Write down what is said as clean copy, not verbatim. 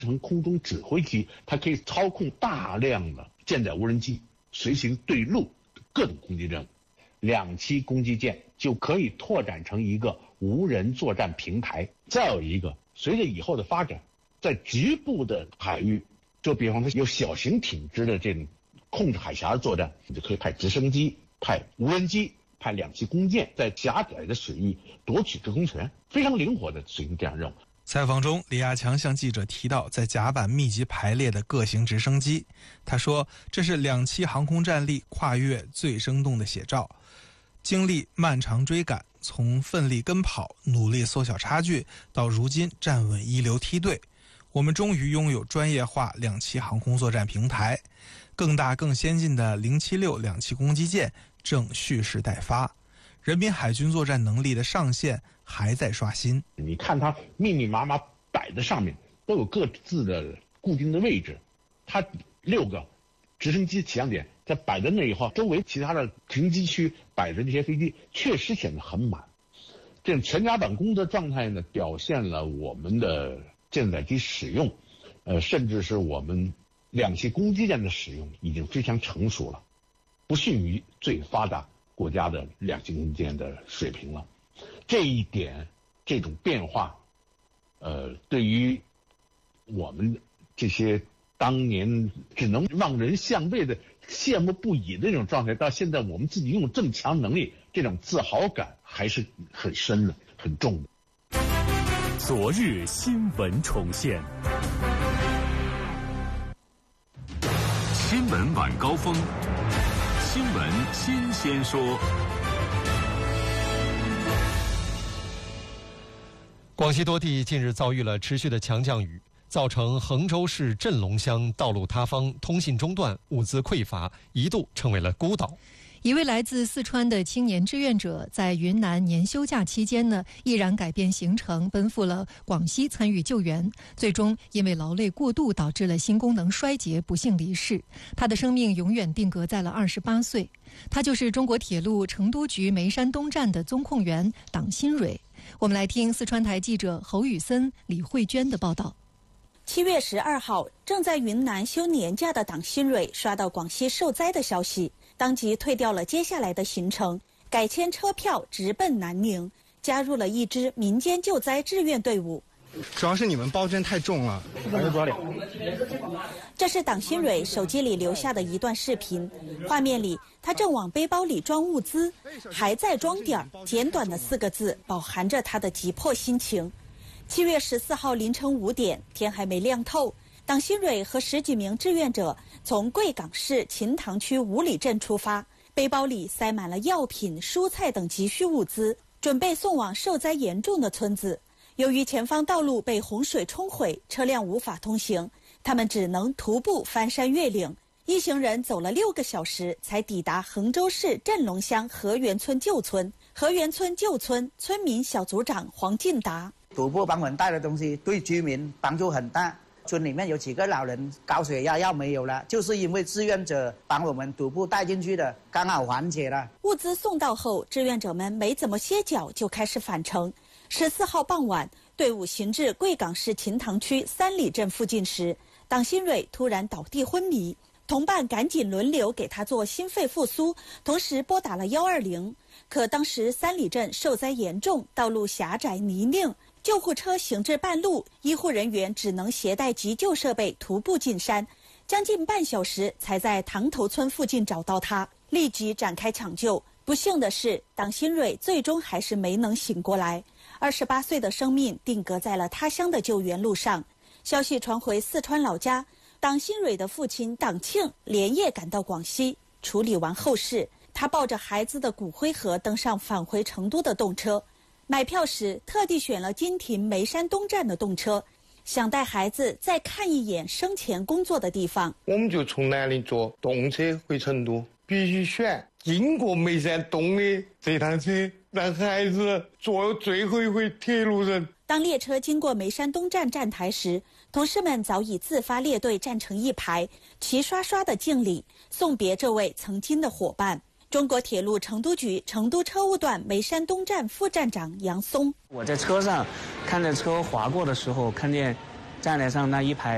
成空中指挥机，它可以操控大量的舰载无人机，随行对陆各种攻击任务。2栖攻击舰就可以拓展成一个无人作战平台。再有一个，随着以后的发展，在局部的海域，就比方说有小型艇只的这种控制海峡的作战，你就可以派直升机、派无人机、派2栖攻舰，在狭窄的水域夺取制空权，非常灵活的执行这样任务。 采访中，李亚强向记者提到在甲板密集排列的各型直升机，他说这是2栖航空战力跨越最生动的写照。经历漫长追赶，从奋力跟跑、努力缩小差距，到如今站稳一流梯队，我们终于拥有专业化2栖航空作战平台。更大更先进的076 2栖攻击舰正蓄势待发，人民海军作战能力的上限还在刷新。 你看它密密麻麻摆在上面，都有各自的固定的位置。它6个直升机起降点在摆在那以后，周围其他的停机区摆着这些飞机，确实显得很满。这种全甲板工的状态呢，表现了我们的舰载机使用，甚至是我们2栖攻击舰的使用已经非常成熟了，不逊于最发达国家的2栖攻击舰的水平了。这一点，这种变化，对于我们这些当年只能望人项背的羡慕不已的这种状态，到现在我们自己拥有这么强能力，这种自豪感还是很深的、很重的。 昨日新闻重现，新闻晚高峰，新闻新鲜说。 广西多地近日遭遇了持续的强降雨，造成衡州市镇龙乡道路塌方、通信中断、物资匮乏，一度成为了孤岛。 一位来自四川的青年志愿者在云南年休假期间呢，毅然改变行程，奔赴了广西参与救援，最终因为劳累过度导致了心功能衰竭，不幸离世。他的生命永远定格在了28岁。他就是中国铁路成都局眉山东站的综控员党新蕊。我们来听四川台记者侯宇森、李慧娟的报道。 7月12号，正在云南休年假的党新蕊刷到广西受灾的消息，当即退掉了接下来的行程，改签车票直奔南宁，加入了一支民间救灾志愿队伍。 主要是你们包真太重了，还是多少点？ 这是党新蕊手机里留下的一段视频，画面里他正往背包里装物资，还在装点儿，简短的4个字饱含着他的急迫心情。7月14号凌晨5点，天还没亮透，党新蕊和10几名志愿者从贵港市秦塘区五里镇出发，背包里塞满了药品、蔬菜等急需物资，准备送往受灾严重的村子。由于前方道路被洪水冲毁，车辆无法通行，他们只能徒步翻山越岭。一行人走了6个小时，才抵达衡州市镇龙乡河源村旧村。河源村旧村村民小组长黄进达： 徒步帮我们带的东西对居民帮助很大。村里面有几个老人高血压药没有了，就是因为志愿者帮我们徒步带进去的，刚好缓解了。 物资送到后，志愿者们没怎么歇脚就开始返程。14号傍晚，队伍行至贵港市秦塘区3里镇附近时，党新蕊突然倒地昏迷，同伴赶紧轮流给他做心肺复苏，同时拨打了120。可当时3里镇受灾严重，道路狭窄泥泞，救护车行至半路，医护人员只能携带急救设备徒步进山，将近半小时才在塘头村附近找到他，立即展开抢救。不幸的是，党新蕊最终还是没能醒过来，28岁的生命定格在了他乡的救援路上。消息传回四川老家，党新蕊的父亲党庆连夜赶到广西处理完后事，他抱着孩子的骨灰盒登上返回成都的动车。买票时特地选了金亭眉山东站的动车，想带孩子再看一眼生前工作的地方。 我们就从南宁坐动车回成都，必须选经过眉山东的这趟车，让孩子坐最后一回铁路人。 当列车经过眉山东站站台时，同事们早已自发列队站成一排，齐刷刷地敬礼，送别这位曾经的伙伴。中国铁路成都局成都车务段眉山东站副站长杨松： 我在车上看着车划过的时候，看见站台上那一排